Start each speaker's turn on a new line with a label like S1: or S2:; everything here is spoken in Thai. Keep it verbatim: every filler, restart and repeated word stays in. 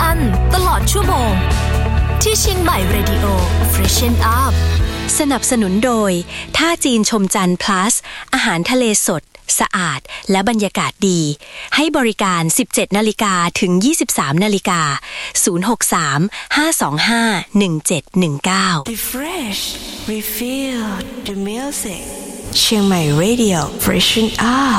S1: อันตลอดชั่วโมงที่เชียงใหม่ Radio Freshen Up
S2: สนับสนุนโดยท่าจีนชมจันทร์ plus อาหารทะเลสดสะอาดและบรรยากาศดีให้บริการ สิบเจ็ดนาฬิกา ถึง ยี่สิบสามนาฬิกา ศูนย์ หก สาม ห้า สอง ห้า หนึ่ง เจ็ด หนึ่ง เก้า
S3: Refresh Refill the music เชียงใหม่ Radio Freshen Up